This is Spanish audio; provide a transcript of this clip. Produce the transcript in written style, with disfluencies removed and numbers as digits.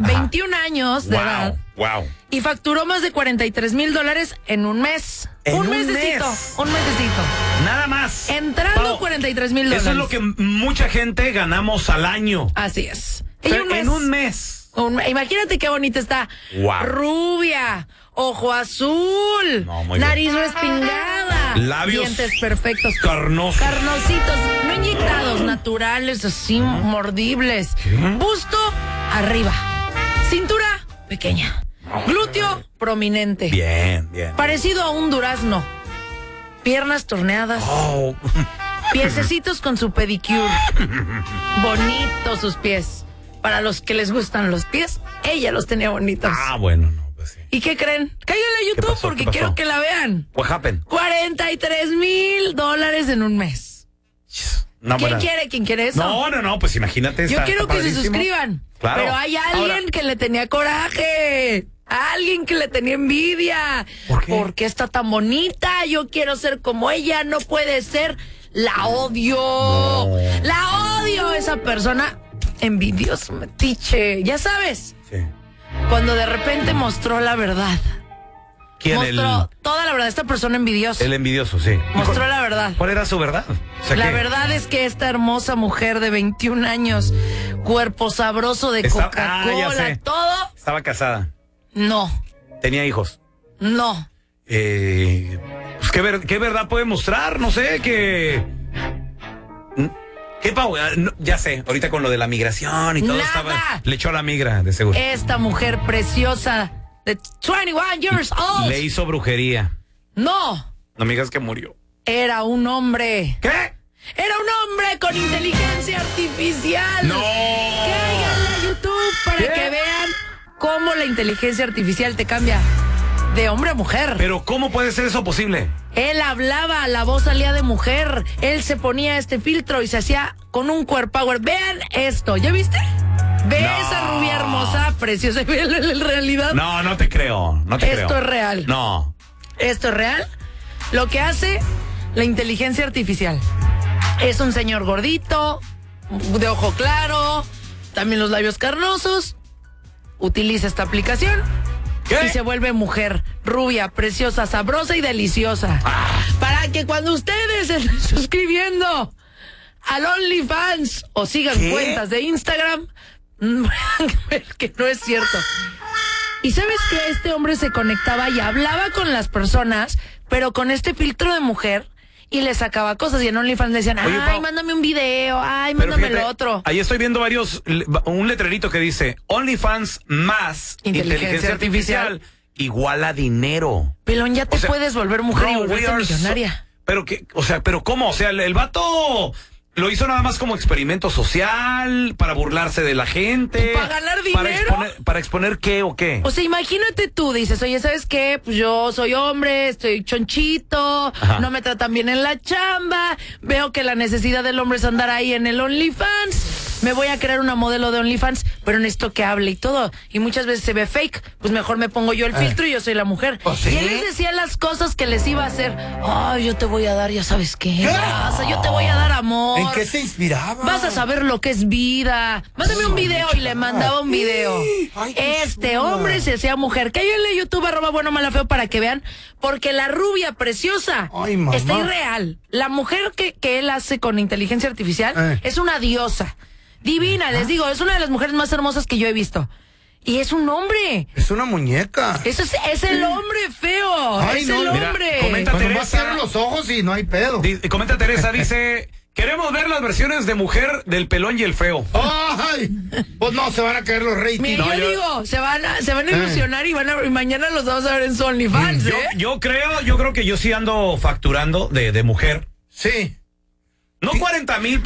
21 años de edad. Wow. Y facturó más de $43,000 en un mes. Un mesecito. Nada más. Entrando $43,000. Eso es lo que mucha gente ganamos al año. Así es. En un mes. Imagínate qué bonita está. Wow. Rubia, ojo azul, nariz respingada, labios, dientes perfectos, carnositos, no inyectados, naturales, así mordibles. ¿Qué? Busto arriba, cintura pequeña, glúteo prominente. Bien. Parecido a un durazno. Piernas torneadas. Oh. Piececitos con su pedicure. Bonitos sus pies. Para los que les gustan los pies, ella los tenía bonitos. Bueno, no, pues sí. ¿Y qué creen? Cáiganle a YouTube porque quiero que la vean. What happened? $43,000 en un mes. No, ¿Quién quiere eso? No, pues imagínate. Yo quiero que se suscriban. Claro. Pero hay alguien que le tenía coraje. Alguien que le tenía envidia. ¿Por qué? Porque está tan bonita. Yo quiero ser como ella. No puede ser. La odio. No. La odio. Esa persona envidioso, metiche. Ya sabes. Sí. Cuando de repente mostró la verdad. ¿Quién? Mostró toda la verdad. Esta persona envidiosa. El envidioso, sí. Mostró la verdad. ¿Cuál era su verdad? La verdad es que esta hermosa mujer de 21 años, cuerpo sabroso de Coca-Cola, todo. Estaba casada. No. Tenía hijos. No. Pues ¿qué verdad puede mostrar? No sé, ¿Qué, Pau? No, ya sé, ahorita con lo de la migración y todo le echó a la migra, de seguro. Esta mujer preciosa de 21 years old. Le hizo brujería. No. No me digas que murió. Era un hombre. ¿Qué? Era un hombre con inteligencia artificial. ¡No! Cáiganle a YouTube para que vean cómo la inteligencia artificial te cambia de hombre a mujer. Pero ¿cómo puede ser eso posible? Él hablaba, la voz salía de mujer. Él se ponía este filtro y se hacía con un core power. Vean esto, ¿ya viste? Ve esa rubia hermosa, preciosa. En realidad. No te creo. Esto es real. No. Esto es real. Lo que hace la inteligencia artificial. Es un señor gordito, de ojo claro, también los labios carnosos. Utiliza esta aplicación. ¿Qué? Y se vuelve mujer, rubia, preciosa, sabrosa y deliciosa. Para que cuando ustedes se estén suscribiendo al OnlyFans o sigan cuentas de Instagram, que no es cierto. Y sabes que este hombre se conectaba y hablaba con las personas, pero con este filtro de mujer, y le sacaba cosas. Y en OnlyFans le decían, Oye, ay, mándame un video, ay, mándame lo otro. Ahí estoy viendo un letrerito que dice OnlyFans más inteligencia artificial igual a dinero. Pelón, ya te puedes volver mujer y volverte millonaria. Pero ¿cómo? O sea, el vato lo hizo nada más como experimento social, para burlarse de la gente. ¿Para ganar dinero? ¿Para exponer qué o qué? O sea, imagínate tú, dices, oye, ¿sabes qué? Pues yo soy hombre, estoy chonchito, no me tratan bien en la chamba, veo que la necesidad del hombre es andar ahí en el OnlyFans, me voy a crear una modelo de OnlyFans, pero necesito que hable y todo. Y muchas veces se ve fake, pues mejor me pongo yo el filtro y yo soy la mujer. ¿Sí? Y él les decía las cosas que les iba a hacer. Ay, yo te voy a dar, ya sabes qué. Yo te voy a dar amor. ¿En qué se inspiraba? Vas a saber lo que es vida. Mándame un video y le mandaba un video. Ay, Este hombre se hacía mujer. Cáiganle a YouTube, @bueno_mala_feo para que vean. Porque la rubia preciosa está irreal. La mujer que él hace con inteligencia artificial es una diosa. Divina, les digo, es una de las mujeres más hermosas que yo he visto. Y es un hombre. Es una muñeca. Eso es el hombre feo. Ay, es no, el mira, hombre. comenta Cuando Teresa. más cierran los ojos y no hay pedo. Comenta Teresa, dice... Queremos ver las versiones de mujer del pelón y el feo. ¡Ay! Pues no, se van a caer los ratings. Mira, yo digo, se van a ilusionar y mañana los vamos a ver en su OnlyFans, Yo creo que yo sí ando facturando de mujer. Sí. No 40,000